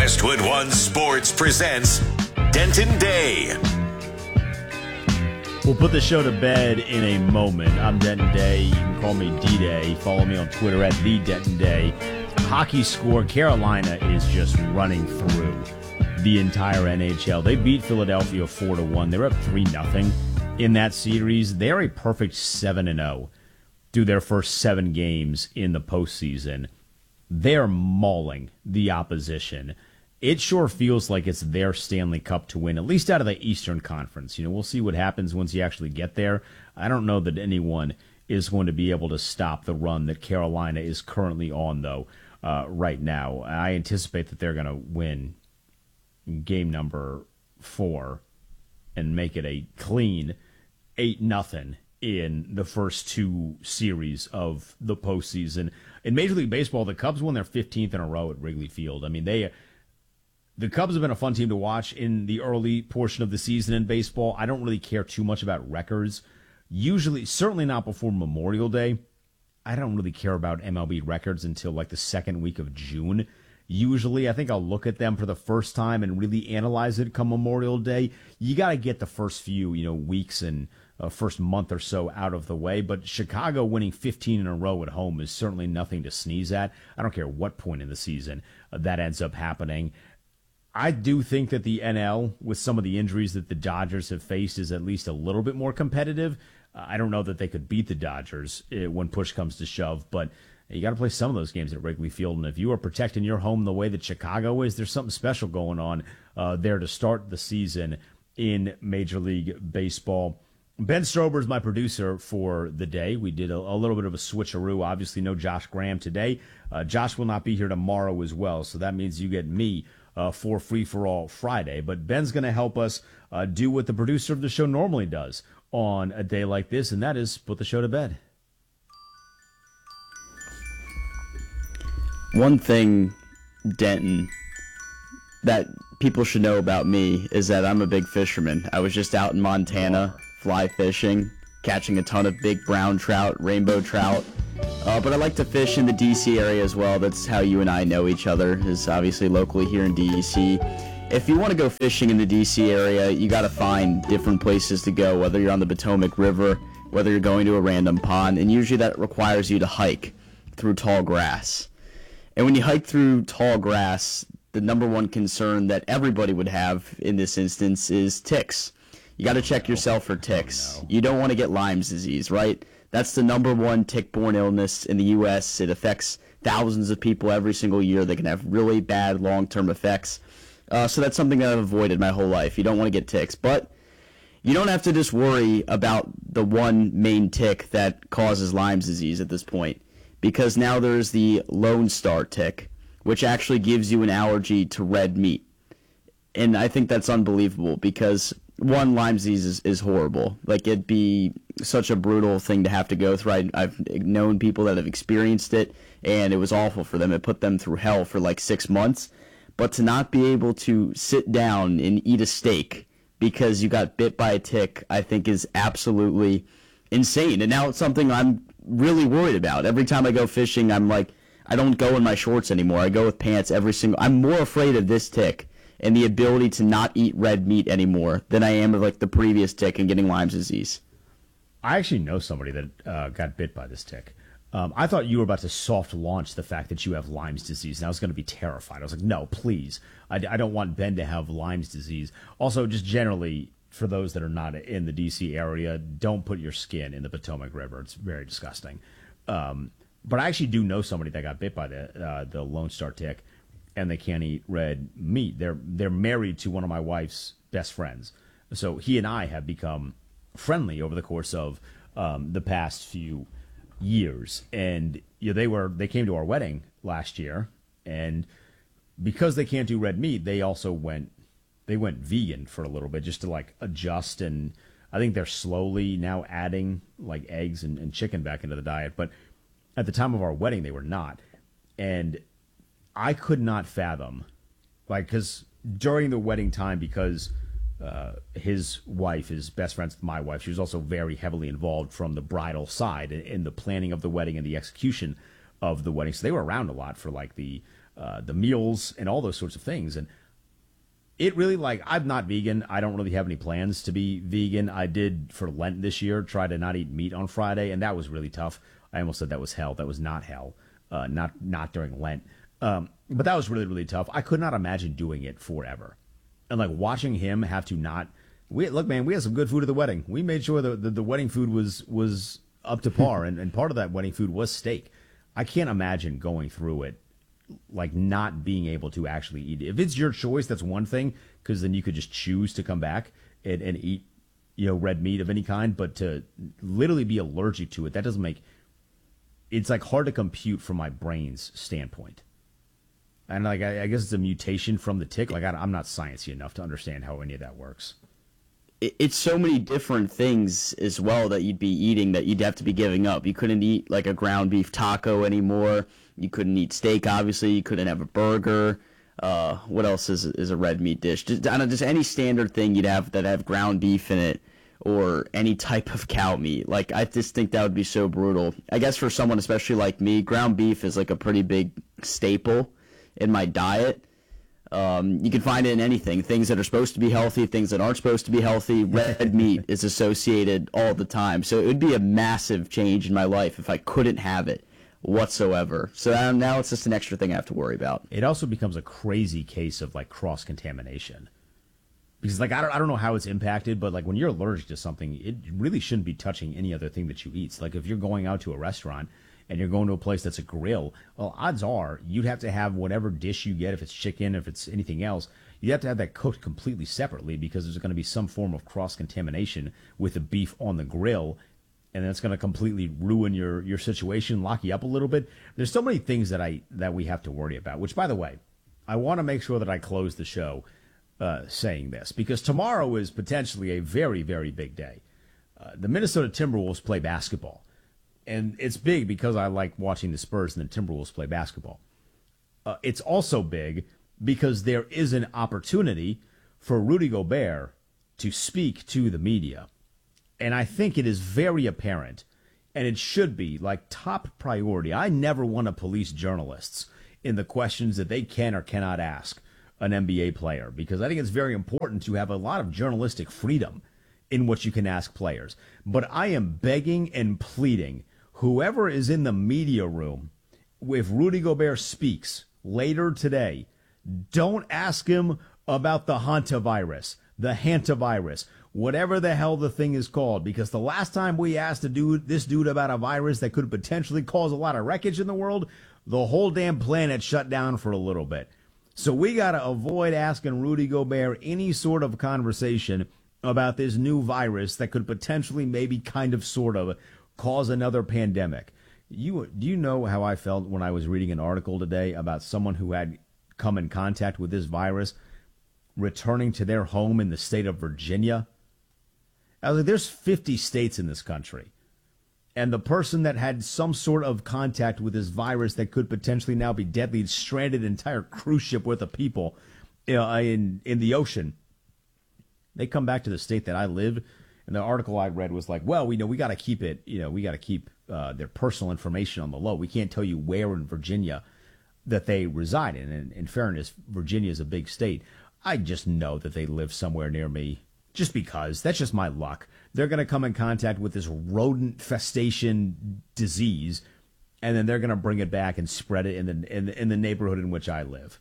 Westwood One Sports presents Denton Day. We'll put the show to bed in a moment. I'm Denton Day. You can call me D-Day. Follow me on Twitter at the Denton Day. Hockey score, Carolina is just running through the entire NHL. They beat Philadelphia 4-1. They're up 3-0 in that series. They're a perfect 7-0 through their first 7 games in the postseason. They're mauling the opposition. It sure feels like it's their Stanley Cup to win, at least out of the Eastern Conference. You know, we'll see what happens once you actually get there. I don't know that anyone is going to be able to stop the run that Carolina is currently on, though, right now. I anticipate that they're going to win game number 4 and make it a clean 8-0 in the first 2 series of the postseason. In Major League Baseball, the Cubs won their 15th in a row at Wrigley Field. I mean, the Cubs have been a fun team to watch in the early portion of the season in baseball. I don't really care too much about records. Usually, certainly not before Memorial Day. I don't really care about MLB records until like the second week of June. Usually, I think I'll look at them for the first time and really analyze it come Memorial Day. You got to get the first few, weeks and first month or so out of the way. But Chicago winning 15 in a row at home is certainly nothing to sneeze at. I don't care what point in the season that ends up happening. I do think that the NL, with some of the injuries that the Dodgers have faced, is at least a little bit more competitive. I don't know that they could beat the Dodgers when push comes to shove, but you got to play some of those games at Wrigley Field. And if you are protecting your home the way that Chicago is, there's something special going on there to start the season in Major League Baseball. Ben Strober is my producer for the day. We did a little bit of a switcheroo. Obviously, no Josh Graham today. Josh will not be here tomorrow as well, so that means you get me for Free For All Friday. But Ben's going to help us do what the producer of the show normally does on a day like this, and that is put the show to bed. One thing, Denton, that people should know about me is that I'm a big fisherman. I was just out in Montana fly fishing, catching a ton of big brown trout, rainbow trout. But I like to fish in the D.C. area as well. That's how you and I know each other, is obviously locally here in D.C. If you want to go fishing in the D.C. area, you got to find different places to go, whether you're on the Potomac River, whether you're going to a random pond, and usually that requires you to hike through tall grass. And when you hike through tall grass, the number one concern that everybody would have in this instance is ticks. You got to check yourself for ticks. You don't want to get Lyme's disease, right? That's the number one tick-borne illness in the U.S. It affects thousands of people every single year. They can have really bad long-term effects. So that's something that I've avoided my whole life. You don't want to get ticks. But you don't have to just worry about the one main tick that causes Lyme's disease at this point, because now there's the Lone Star tick, which actually gives you an allergy to red meat. And I think that's unbelievable because, one, Lyme's disease is horrible. Like, it'd be such a brutal thing to have to go through. I've known people that have experienced it, and it was awful for them. It put them through hell for like 6 months. But to not be able to sit down and eat a steak because you got bit by a tick, I think is absolutely insane. And now it's something I'm really worried about. Every time I go fishing, I'm like, I don't go in my shorts anymore. I go with pants I'm more afraid of this tick and the ability to not eat red meat anymore than I am of like the previous tick and getting Lyme's disease. I actually know somebody that got bit by this tick. I thought you were about to soft launch the fact that you have Lyme's disease, and I was going to be terrified. I was like, no, please. I don't want Ben to have Lyme's disease. Also, just generally, for those that are not in the D.C. area, don't put your skin in the Potomac River. It's very disgusting. But I actually do know somebody that got bit by the Lone Star tick, and they can't eat red meat. They're married to one of my wife's best friends. So he and I have become friendly over the course of the past few years. And they came to our wedding last year, and because they can't do red meat, they also went vegan for a little bit just to like adjust, and I think they're slowly now adding like eggs and chicken back into the diet. But at the time of our wedding, they were not. And I could not fathom, like, because during the wedding time, because his wife is best friends with my wife, she was also very heavily involved from the bridal side in the planning of the wedding and the execution of the wedding. So they were around a lot for like the the meals, and all those sorts of things. And it really, like, I'm not vegan. I don't really have any plans to be vegan. I did for Lent this year try to not eat meat on Friday, and that was really tough. I almost said that was hell. That was not hell. Not during Lent. But that was really, really tough. I could not imagine doing it forever. And like watching him have to not. Look, man, we had some good food at the wedding. We made sure that the wedding food was up to par, and part of that wedding food was steak. I can't imagine going through it, like not being able to actually eat it. If it's your choice, that's one thing, because then you could just choose to come back and eat, red meat of any kind. But to literally be allergic to it, that doesn't make. It's like hard to compute from my brain's standpoint. And like I guess it's a mutation from the tick. Like I'm not sciencey enough to understand how any of that works. It's so many different things as well that you'd be eating that you'd have to be giving up. You couldn't eat like a ground beef taco anymore. You couldn't eat steak, obviously. You couldn't have a burger. What else is a red meat dish? Just any standard thing you'd have that have ground beef in it, or any type of cow meat. Like, I just think that would be so brutal. I guess for someone especially like me, ground beef is like a pretty big staple in my diet. You can find it in anything. Things that are supposed to be healthy, things that aren't supposed to be healthy. Red meat is associated all the time. So it would be a massive change in my life if I couldn't have it whatsoever. So now it's just an extra thing I have to worry about. It also becomes a crazy case of like cross-contamination. Because like I don't know how it's impacted, but like when you're allergic to something, it really shouldn't be touching any other thing that you eat. So like if you're going out to a restaurant and you're going to a place that's a grill, well, odds are you'd have to have whatever dish you get, if it's chicken, if it's anything else, you'd have to have that cooked completely separately, because there's going to be some form of cross-contamination with the beef on the grill, and that's going to completely ruin your situation, lock you up a little bit. There's so many things that we have to worry about, which, by the way, I want to make sure that I close the show saying this, because tomorrow is potentially a very, very big day. The Minnesota Timberwolves play basketball. And it's big because I like watching the Spurs and the Timberwolves play basketball. It's also big because there is an opportunity for Rudy Gobert to speak to the media. And I think it is very apparent, and it should be like top priority. I never want to police journalists in the questions that they can or cannot ask an NBA player, because I think it's very important to have a lot of journalistic freedom in what you can ask players. But I am begging and pleading, whoever is in the media room, if Rudy Gobert speaks later today, don't ask him about the hantavirus, the hantavirus, whatever the hell the thing is called, because the last time we asked this dude about a virus that could potentially cause a lot of wreckage in the world, the whole damn planet shut down for a little bit. So we got to avoid asking Rudy Gobert any sort of conversation about this new virus that could potentially, maybe, kind of, sort of, cause another pandemic. Do you know how I felt when I was reading an article today about someone who had come in contact with this virus returning to their home in the state of Virginia? I was like, there's 50 states in this country. And the person that had some sort of contact with this virus that could potentially now be deadly stranded an entire cruise ship worth of people in the ocean. They come back to the state that I lived, and the article I read was like, well, we got to keep it, we got to keep their personal information on the low. We can't tell you where in Virginia that they reside in. And in fairness, Virginia is a big state. I just know that they live somewhere near me, just because. That's just my luck. They're going to come in contact with this rodent festation disease, and then they're going to bring it back and spread it in the neighborhood in which I live.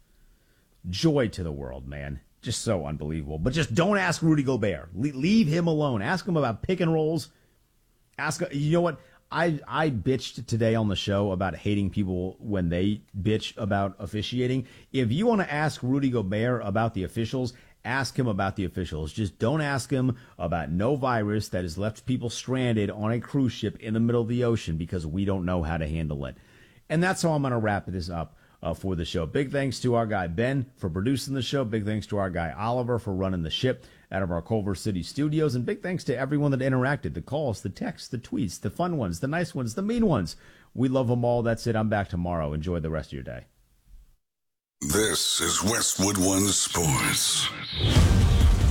Joy to the world, man. Just so unbelievable. But just don't ask Rudy Gobert. Leave him alone. Ask him about pick and rolls. You know what? I bitched today on the show about hating people when they bitch about officiating. If you want to ask Rudy Gobert about the officials, ask him about the officials. Just don't ask him about no virus that has left people stranded on a cruise ship in the middle of the ocean, because we don't know how to handle it. And that's how I'm going to wrap this up for the show. Big thanks to our guy Ben for producing the show. Big thanks to our guy Oliver for running the ship out of our Culver City studios. And big thanks to everyone that interacted, the calls, the texts, the tweets, the fun ones, the nice ones, the mean ones. We love them all. That's it. I'm back tomorrow. Enjoy the rest of your day. This is Westwood One Sports.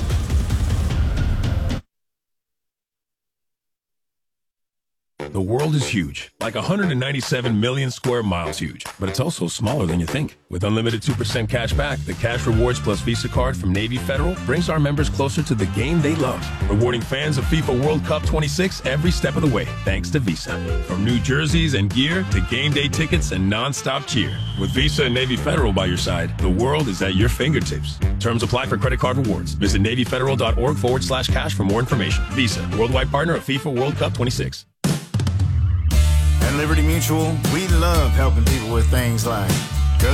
The world world is huge, like 197 million square miles huge, but it's also smaller than you think. With unlimited 2% cash back, the Cash Rewards Plus Visa card from Navy Federal brings our members closer to the game they love, rewarding fans of FIFA World Cup 26 every step of the way, thanks to Visa. From new jerseys and gear to game day tickets and non-stop cheer. With Visa and Navy Federal by your side, the world is at your fingertips. Terms apply for credit card rewards. Visit NavyFederal.org/cash for more information. Visa, worldwide partner of FIFA World Cup 26. At Liberty Mutual, we love helping people with things like